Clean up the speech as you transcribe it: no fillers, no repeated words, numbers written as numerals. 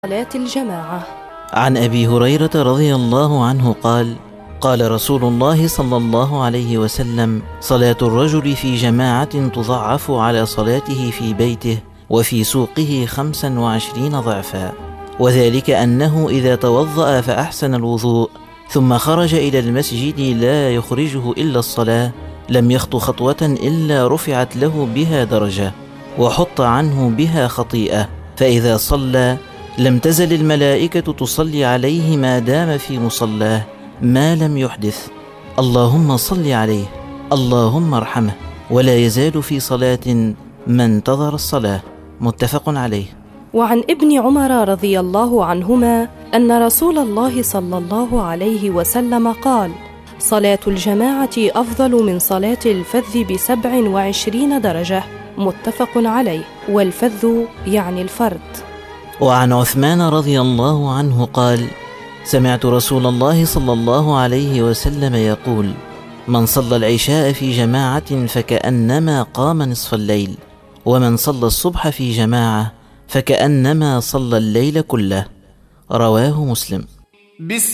صلاة الجماعة. عن أبي هريرة رضي الله عنه قال: قال رسول الله صلى الله عليه وسلم: صلاة الرجل في جماعة تضعف على صلاته في بيته وفي سوقه 25 ضعفا، وذلك أنه إذا توضأ فأحسن الوضوء ثم خرج إلى المسجد لا يخرجه إلا الصلاة، لم يخط خطوة إلا رفعت له بها درجة وحط عنه بها خطيئة، فإذا صلى لم تزل الملائكة تصلي عليه ما دام في مصلاه ما لم يحدث، اللهم صل عليه، اللهم ارحمه، ولا يزال في صلاة ما انتظر الصلاة. متفق عليه. وعن ابن عمر رضي الله عنهما أن رسول الله صلى الله عليه وسلم قال: صلاة الجماعة أفضل من صلاة الفذ ب27 درجة. متفق عليه، والفذ يعني الفرد. وعن عثمان رضي الله عنه قال: سمعت رسول الله صلى الله عليه وسلم يقول: من صلى العشاء في جماعة فكأنما قام نصف الليل، ومن صلى الصبح في جماعة فكأنما صلى الليل كله. رواه مسلم.